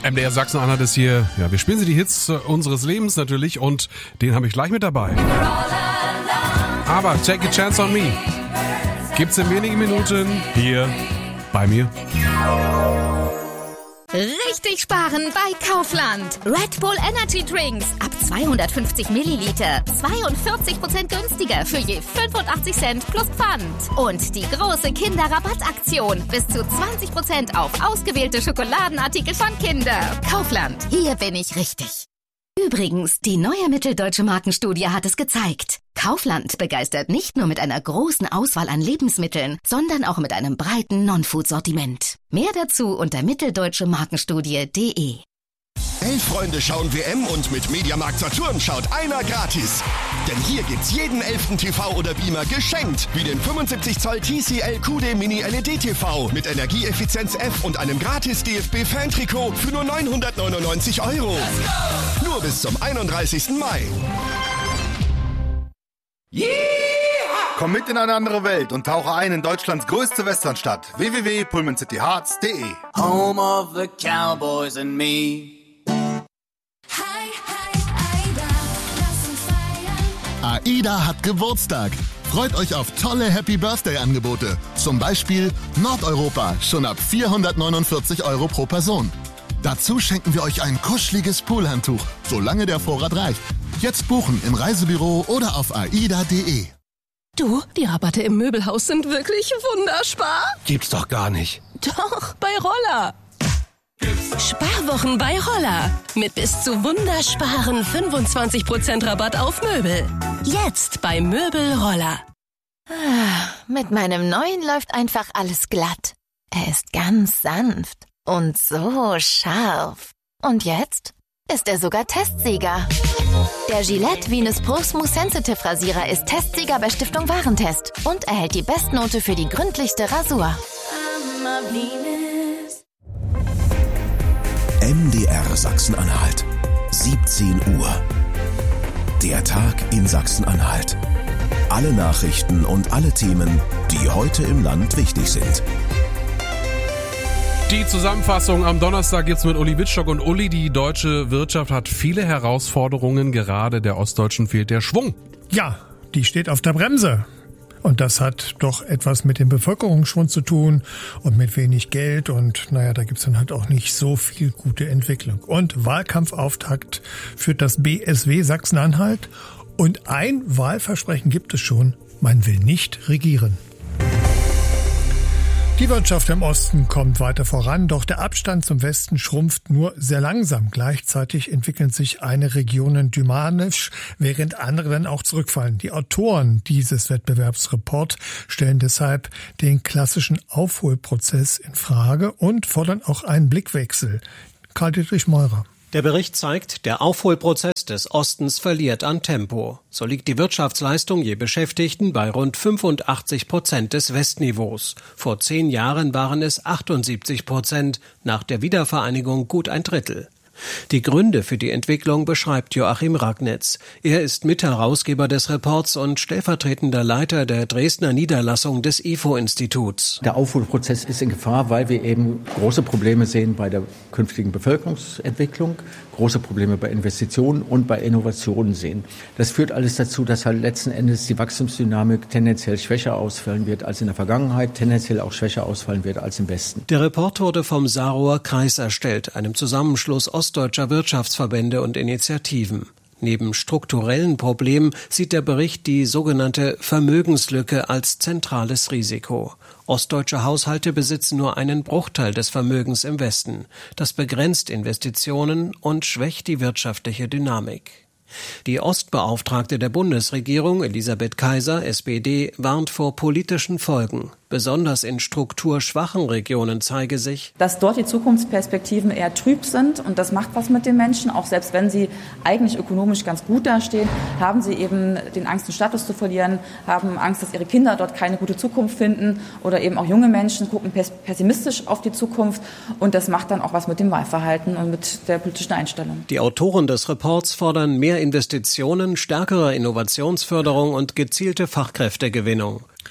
MDR Sachsen-Anhalt ist hier. Ja, wir spielen Sie die Hits unseres Lebens natürlich und den habe ich gleich mit dabei. Aber Take a Chance on Me gibt's in wenigen Minuten hier bei mir. Richtig sparen bei Kaufland. Red Bull Energy Drinks ab 250 Milliliter. 42% günstiger für je 85 Cent plus Pfand. Und die große Kinderrabattaktion. Bis zu 20% auf ausgewählte Schokoladenartikel von Kinder. Kaufland. Hier bin ich richtig. Übrigens, die neue Mitteldeutsche Markenstudie hat es gezeigt. Kaufland begeistert nicht nur mit einer großen Auswahl an Lebensmitteln, sondern auch mit einem breiten Non-Food-Sortiment. Mehr dazu unter mitteldeutsche-markenstudie.de. 11 Freunde schauen WM und mit Mediamarkt Saturn schaut einer gratis. Denn hier gibt's jeden 11. TV oder Beamer geschenkt. Wie den 75 Zoll TCL QD Mini LED TV mit Energieeffizienz F und einem gratis DFB-Fan-Trikot für nur 999 €. Nur bis zum 31. Mai. Yeah! Komm mit in eine andere Welt und tauche ein in Deutschlands größte Westernstadt. www.pullmancityhearts.de. Home of the Cowboys and me. AIDA hat Geburtstag. Freut euch auf tolle Happy-Birthday-Angebote. Zum Beispiel Nordeuropa, schon ab 449 € pro Person. Dazu schenken wir euch ein kuscheliges Poolhandtuch, solange der Vorrat reicht. Jetzt buchen im Reisebüro oder auf aida.de. Du, die Rabatte im Möbelhaus sind wirklich wunderspar. Gibt's doch gar nicht. Doch, bei Roller. Sparwochen bei Roller. Mit bis zu wundersparen 25% Rabatt auf Möbel. Jetzt bei Möbel Roller. Mit meinem neuen läuft einfach alles glatt. Er ist ganz sanft und so scharf. Und jetzt ist er sogar Testsieger. Der Gillette Venus Pro Smooth Sensitive Rasierer ist Testsieger bei Stiftung Warentest und erhält die Bestnote für die gründlichste Rasur. MDR Sachsen-Anhalt. 17 Uhr. Der Tag in Sachsen-Anhalt. Alle Nachrichten und alle Themen, die heute im Land wichtig sind. Die Zusammenfassung am Donnerstag gibt's mit Uli Wittstock. Und Uli, die deutsche Wirtschaft hat viele Herausforderungen. Gerade der Ostdeutschen fehlt der Schwung. Ja, die steht auf der Bremse. Und das hat doch etwas mit dem Bevölkerungsschwund zu tun und mit wenig Geld. Und naja, da gibt's dann halt auch nicht so viel gute Entwicklung. Und Wahlkampfauftakt führt das BSW Sachsen-Anhalt. Und ein Wahlversprechen gibt es schon: Man will nicht regieren. Die Wirtschaft im Osten kommt weiter voran, doch der Abstand zum Westen schrumpft nur sehr langsam. Gleichzeitig entwickeln sich eine Regionen dynamisch, während andere dann auch zurückfallen. Die Autoren dieses Wettbewerbsreport stellen deshalb den klassischen Aufholprozess in Frage und fordern auch einen Blickwechsel. Karl-Dietrich Meurer. Der Bericht zeigt, der Aufholprozess des Ostens verliert an Tempo. So liegt die Wirtschaftsleistung je Beschäftigten bei rund 85% des Westniveaus. Vor 10 Jahren waren es 78%, nach der Wiedervereinigung gut ein Drittel. Die Gründe für die Entwicklung beschreibt Joachim Ragnitz. Er ist Mitherausgeber des Reports und stellvertretender Leiter der Dresdner Niederlassung des IFO-Instituts. Der Aufholprozess ist in Gefahr, weil wir eben große Probleme sehen bei der künftigen Bevölkerungsentwicklung, große Probleme bei Investitionen und bei Innovationen sehen. Das führt alles dazu, dass halt letzten Endes die Wachstumsdynamik tendenziell schwächer ausfallen wird als in der Vergangenheit, tendenziell auch schwächer ausfallen wird als im Westen. Der Report wurde vom Saarauer Kreis erstellt, einem Zusammenschluss ostdeutscher Wirtschaftsverbände und Initiativen. Neben strukturellen Problemen sieht der Bericht die sogenannte Vermögenslücke als zentrales Risiko. Ostdeutsche Haushalte besitzen nur einen Bruchteil des Vermögens im Westen. Das begrenzt Investitionen und schwächt die wirtschaftliche Dynamik. Die Ostbeauftragte der Bundesregierung, Elisabeth Kaiser, SPD, warnt vor politischen Folgen. Besonders in strukturschwachen Regionen zeige sich, dass dort die Zukunftsperspektiven eher trüb sind, und das macht was mit den Menschen. Auch selbst wenn sie eigentlich ökonomisch ganz gut dastehen, haben sie eben den Angst, den Status zu verlieren, haben Angst, dass ihre Kinder dort keine gute Zukunft finden, oder eben auch junge Menschen gucken pessimistisch auf die Zukunft, und das macht dann auch was mit dem Wahlverhalten und mit der politischen Einstellung. Die Autoren des Reports fordern mehr Investitionen, stärkere Innovationsförderung und gezielte Fachkräftegewinnung.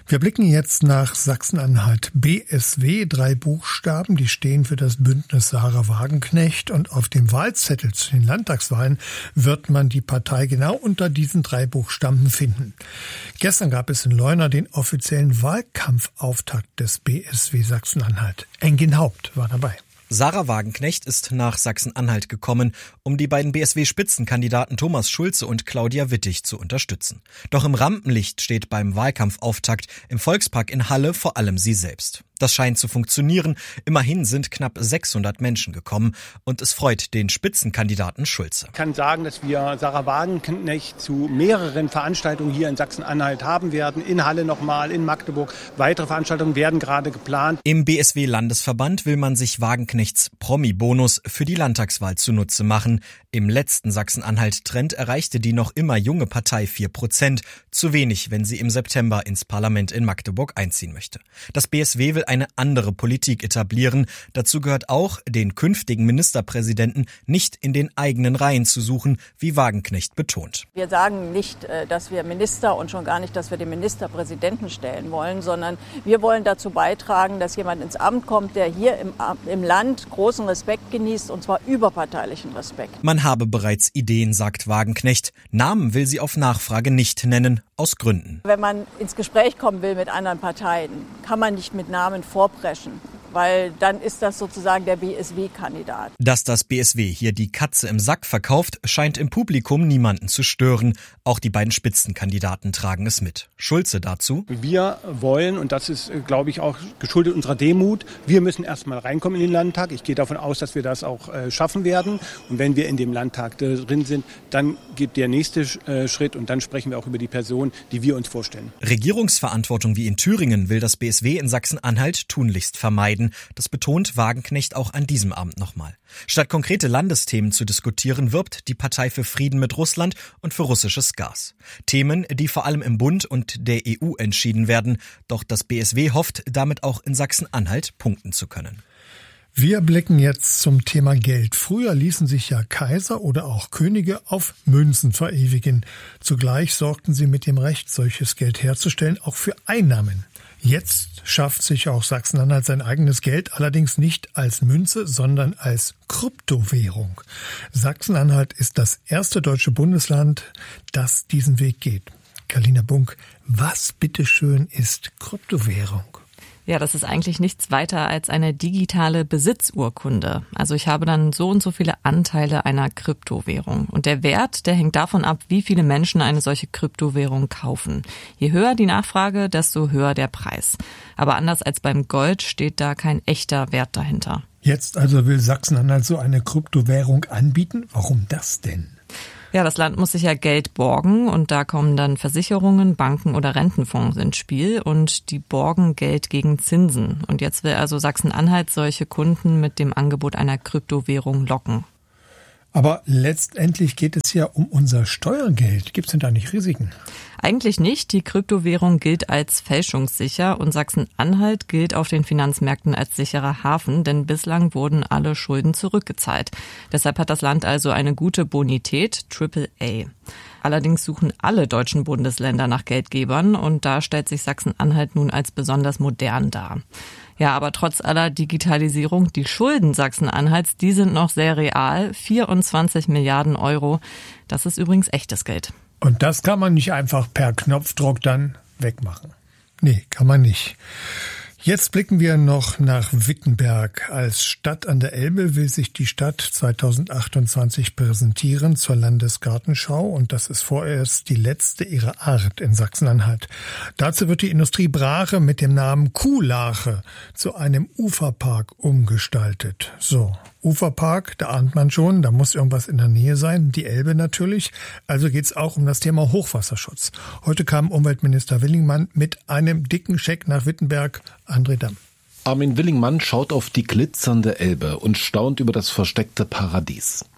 Wir blicken jetzt nach Sachsen-Anhalt. BSW, 3 Buchstaben, die stehen für das Bündnis Sarah Wagenknecht. Und auf dem Wahlzettel zu den Landtagswahlen wird man die Partei genau unter diesen 3 Buchstaben finden. Gestern gab es in Leuna den offiziellen Wahlkampfauftakt des BSW Sachsen-Anhalt. Engin Haupt war dabei. Sarah Wagenknecht ist nach Sachsen-Anhalt gekommen, um die beiden BSW-Spitzenkandidaten Thomas Schulze und Claudia Wittig zu unterstützen. Doch im Rampenlicht steht beim Wahlkampfauftakt im Volkspark in Halle vor allem sie selbst. Das scheint zu funktionieren. Immerhin sind knapp 600 Menschen gekommen und es freut den Spitzenkandidaten Schulze. Ich kann sagen, dass wir Sarah Wagenknecht zu mehreren Veranstaltungen hier in Sachsen-Anhalt haben werden. In Halle nochmal, in Magdeburg. Weitere Veranstaltungen werden gerade geplant. Im BSW-Landesverband will man sich Wagenknechts Promi-Bonus für die Landtagswahl zunutze machen. Im letzten Sachsen-Anhalt-Trend erreichte die noch immer junge Partei 4%. Zu wenig, wenn sie im September ins Parlament in Magdeburg einziehen möchte. Das BSW will eine andere Politik etablieren. Dazu gehört auch, den künftigen Ministerpräsidenten nicht in den eigenen Reihen zu suchen, wie Wagenknecht betont. Wir sagen nicht, dass wir Minister und schon gar nicht, dass wir den Ministerpräsidenten stellen wollen, sondern wir wollen dazu beitragen, dass jemand ins Amt kommt, der hier im Land großen Respekt genießt, und zwar überparteilichen Respekt. Man habe bereits Ideen, sagt Wagenknecht. Namen will sie auf Nachfrage nicht nennen, aus Gründen. Wenn man ins Gespräch kommen will mit anderen Parteien, kann man nicht mit Namen vorpreschen, weil dann ist das sozusagen der BSW-Kandidat. Dass das BSW hier die Katze im Sack verkauft, scheint im Publikum niemanden zu stören. Auch die beiden Spitzenkandidaten tragen es mit. Schulze dazu: Wir wollen, und das ist, glaube ich, auch geschuldet unserer Demut, wir müssen erstmal reinkommen in den Landtag. Ich gehe davon aus, dass wir das auch schaffen werden. Und wenn wir in dem Landtag drin sind, dann geht der nächste Schritt und dann sprechen wir auch über die Person, die wir uns vorstellen. Regierungsverantwortung wie in Thüringen will das BSW in Sachsen-Anhalt tunlichst vermeiden. Das betont Wagenknecht auch an diesem Abend nochmal. Statt konkrete Landesthemen zu diskutieren, wirbt die Partei für Frieden mit Russland und für russisches Gas. Themen, die vor allem im Bund und der EU entschieden werden. Doch das BSW hofft, damit auch in Sachsen-Anhalt punkten zu können. Wir blicken jetzt zum Thema Geld. Früher ließen sich ja Kaiser oder auch Könige auf Münzen verewigen. Zugleich sorgten sie mit dem Recht, solches Geld herzustellen, auch für Einnahmen. Jetzt schafft sich auch Sachsen-Anhalt sein eigenes Geld, allerdings nicht als Münze, sondern als Kryptowährung. Sachsen-Anhalt ist das erste deutsche Bundesland, das diesen Weg geht. Carlina Bunk, was bitteschön ist Kryptowährung? Ja, das ist eigentlich nichts weiter als eine digitale Besitzurkunde. Also ich habe dann so und so viele Anteile einer Kryptowährung. Und der Wert, der hängt davon ab, wie viele Menschen eine solche Kryptowährung kaufen. Je höher die Nachfrage, desto höher der Preis. Aber anders als beim Gold steht da kein echter Wert dahinter. Jetzt also will Sachsen-Anhalt so eine Kryptowährung anbieten? Warum das denn? Ja, das Land muss sich ja Geld borgen und da kommen dann Versicherungen, Banken oder Rentenfonds ins Spiel und die borgen Geld gegen Zinsen. Und jetzt will also Sachsen-Anhalt solche Kunden mit dem Angebot einer Kryptowährung locken. Aber letztendlich geht es ja um unser Steuergeld. Gibt es denn da nicht Risiken? Eigentlich nicht. Die Kryptowährung gilt als fälschungssicher und Sachsen-Anhalt gilt auf den Finanzmärkten als sicherer Hafen, denn bislang wurden alle Schulden zurückgezahlt. Deshalb hat das Land also eine gute Bonität, AAA. Allerdings suchen alle deutschen Bundesländer nach Geldgebern und da stellt sich Sachsen-Anhalt nun als besonders modern dar. Ja, aber trotz aller Digitalisierung, die Schulden Sachsen-Anhalts, die sind noch sehr real. 24 Milliarden Euro. Das ist übrigens echtes Geld. Und das kann man nicht einfach per Knopfdruck dann wegmachen. Nee, kann man nicht. Jetzt blicken wir noch nach Wittenberg. Als Stadt an der Elbe will sich die Stadt 2028 präsentieren zur Landesgartenschau und das ist vorerst die letzte ihrer Art in Sachsen-Anhalt. Dazu wird die Industrie Brache mit dem Namen Kuhlache zu einem Uferpark umgestaltet. So, Uferpark, da ahnt man schon, da muss irgendwas in der Nähe sein, die Elbe natürlich. Also geht's auch um das Thema Hochwasserschutz. Heute kam Umweltminister Willingmann mit einem dicken Scheck nach Wittenberg. André Damm. Armin Willingmann schaut auf die glitzernde Elbe und staunt über das versteckte Paradies.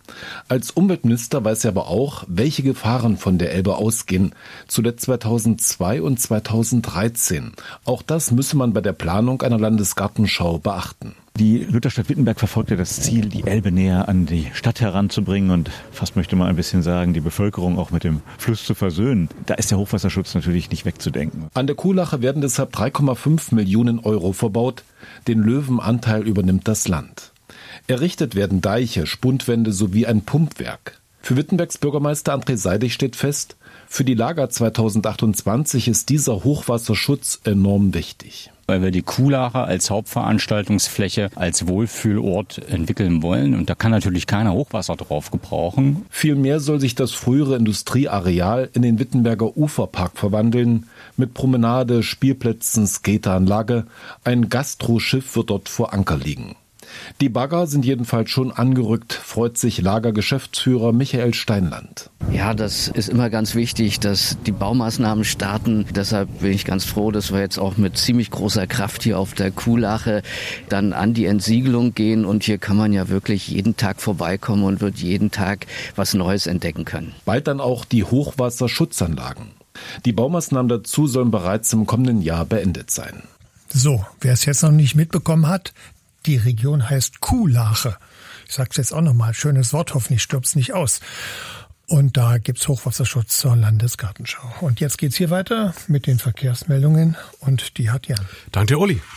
Als Umweltminister weiß er aber auch, welche Gefahren von der Elbe ausgehen. Zuletzt 2002 und 2013. Auch das müsse man bei der Planung einer Landesgartenschau beachten. Die Lutherstadt Wittenberg verfolgte das Ziel, die Elbe näher an die Stadt heranzubringen und fast möchte man ein bisschen sagen, die Bevölkerung auch mit dem Fluss zu versöhnen. Da ist der Hochwasserschutz natürlich nicht wegzudenken. An der Kuhlache werden deshalb 3,5 Millionen Euro verbaut. Den Löwenanteil übernimmt das Land. Errichtet werden Deiche, Spundwände sowie ein Pumpwerk. Für Wittenbergs Bürgermeister André Seidig steht fest, für die Lager 2028 ist dieser Hochwasserschutz enorm wichtig. Weil wir die Kuhlache als Hauptveranstaltungsfläche, als Wohlfühlort entwickeln wollen. Und da kann natürlich keiner Hochwasser drauf gebrauchen. Vielmehr soll sich das frühere Industrieareal in den Wittenberger Uferpark verwandeln. Mit Promenade, Spielplätzen, Skateranlage. Ein Gastroschiff wird dort vor Anker liegen. Die Bagger sind jedenfalls schon angerückt, freut sich Lagergeschäftsführer Michael Steinland. Ja, das ist immer ganz wichtig, dass die Baumaßnahmen starten. Deshalb bin ich ganz froh, dass wir jetzt auch mit ziemlich großer Kraft hier auf der Kuhlache dann an die Entsiegelung gehen. Und hier kann man ja wirklich jeden Tag vorbeikommen und wird jeden Tag was Neues entdecken können. Bald dann auch die Hochwasserschutzanlagen. Die Baumaßnahmen dazu sollen bereits im kommenden Jahr beendet sein. So, wer es jetzt noch nicht mitbekommen hat, die Region heißt Kuhlache. Ich sage es jetzt auch nochmal, schönes Wort, hoffentlich stirbt es nicht aus. Und da gibt's Hochwasserschutz zur Landesgartenschau. Und jetzt geht's hier weiter mit den Verkehrsmeldungen und die hat Jan. Danke dir, Uli.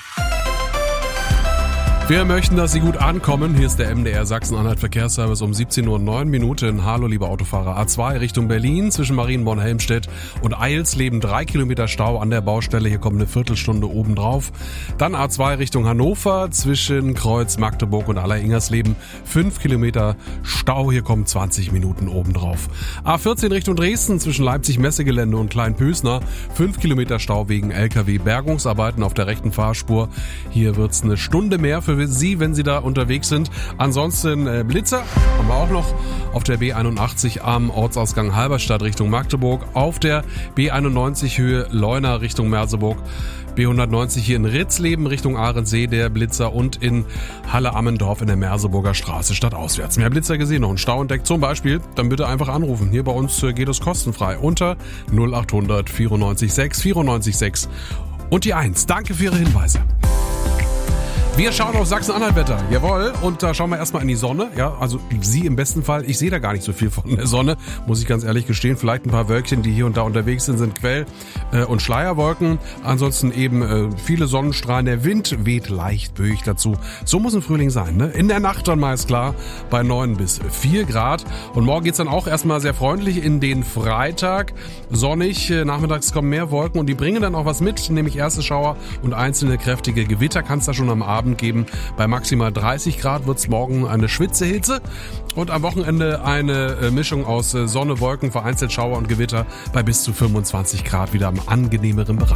Wir möchten, dass Sie gut ankommen. Hier ist der MDR Sachsen-Anhalt Verkehrsservice um 17:09 Uhr. Hallo, liebe Autofahrer. A2 Richtung Berlin zwischen Marienborn-Helmstedt und Eilsleben 3 Kilometer Stau an der Baustelle. Hier kommt eine Viertelstunde obendrauf. Dann A2 Richtung Hannover zwischen Kreuz, Magdeburg und Aller-Ingersleben 5 Kilometer Stau. Hier kommen 20 Minuten obendrauf. A14 Richtung Dresden zwischen Leipzig-Messegelände und Kleinpösner 5 Kilometer Stau wegen LKW-Bergungsarbeiten auf der rechten Fahrspur. Hier wird's eine Stunde mehr für Sie, wenn Sie da unterwegs sind. Ansonsten Blitzer haben wir auch noch auf der B81 am Ortsausgang Halberstadt Richtung Magdeburg, auf der B91 Höhe Leuna Richtung Merseburg, B190 hier in Ritzleben Richtung Ahrensee der Blitzer und in Halle-Ammendorf in der Merseburger Straße stadtauswärts. Mehr Blitzer gesehen, noch ein Stau entdeckt zum Beispiel, dann bitte einfach anrufen. Hier bei uns geht es kostenfrei unter 0800 94 6 94 6 und die 1. Danke für Ihre Hinweise. Wir schauen auf Sachsen-Anhalt-Wetter, jawohl, und da schauen wir erstmal in die Sonne, ja, also Sie im besten Fall, ich sehe da gar nicht so viel von der Sonne, muss ich ganz ehrlich gestehen, vielleicht ein paar Wölkchen, die hier und da unterwegs sind Quell- und Schleierwolken, ansonsten eben viele Sonnenstrahlen, der Wind weht leicht böig dazu, so muss ein Frühling sein, ne? In der Nacht dann meist klar, bei 9 bis 4 Grad und morgen geht's dann auch erstmal sehr freundlich in den Freitag, sonnig, nachmittags kommen mehr Wolken und die bringen dann auch was mit, nämlich erste Schauer und einzelne kräftige Gewitter kann es da schon am Abend geben. Bei maximal 30 Grad wird es morgen eine Schwitzehitze und am Wochenende eine Mischung aus Sonne, Wolken, vereinzelt Schauer und Gewitter bei bis zu 25 Grad wieder im angenehmeren Bereich.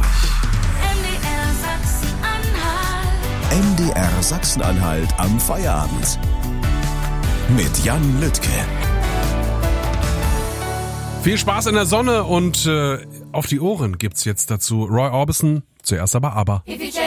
MDR Sachsen-Anhalt am Feierabend. Mit Jan Lüttke. Viel Spaß in der Sonne und auf die Ohren gibt's jetzt dazu Roy Orbison, zuerst aber.